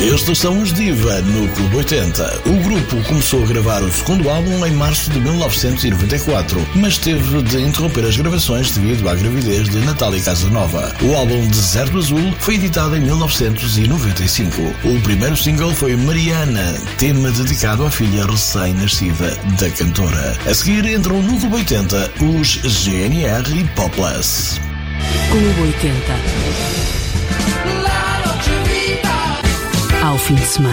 Estes são os Diva no Clube 80. O grupo começou a gravar o segundo álbum em março de 1994, mas teve de interromper as gravações devido à gravidez de Natália Casanova. O álbum Deserto Azul foi editado em 1995. O primeiro single foi Mariana, tema dedicado à filha recém-nascida da cantora. A seguir entram no Clube 80 os GNR e Popless. Clube 80. Ao fim de semana.